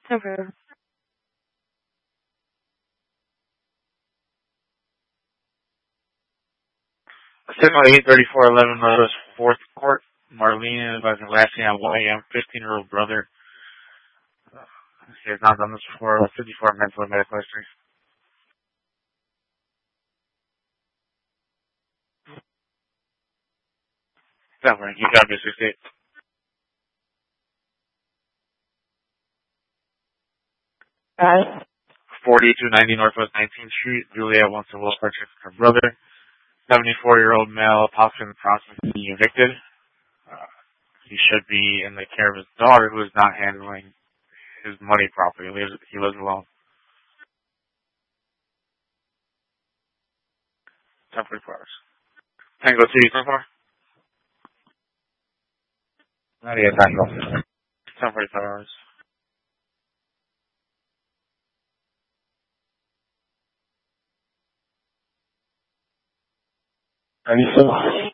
Okay. 83411 Northwest 4th Court. Marlene advising last name on 1 a.m. 15-year-old brother. He has not done this before. 54 mental and medical history. Definitely. You got me 68. 4290 Northwest 19th Street. Juliet wants a will purchase her brother. 74-year-old male, possibly in the process of being evicted. He should be in the care of his daughter, who is not handling his money properly. He lives alone. 10:44 hours. Tango 2, so far? Not yet, Tango. 10:45 hours. Are you still